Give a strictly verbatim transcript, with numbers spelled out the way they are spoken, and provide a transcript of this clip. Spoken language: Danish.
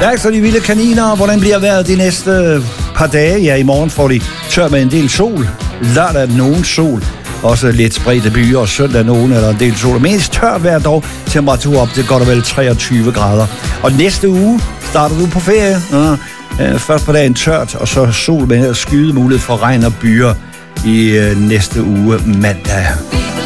Tak så de vilde kaniner. Hvordan bliver vejret de næste par dage? Ja, i morgen får de tør med en del sol. Lørdag er nogen sol. Også lidt spredte byer, og søndag nogen eller en del sol. Mest tørt vejr dog. Temperatur op til godt og vel treogtyve grader. Og næste uge starter du på ferie. Ja, først på dagen tørt, og så sol med skyde mulighed for regn og byer i næste uge mandag.